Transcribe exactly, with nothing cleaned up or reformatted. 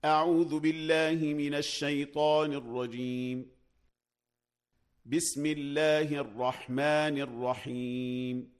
أعوذ بالله من الشيطان الرجيم. بسم الله الرحمن الرحيم.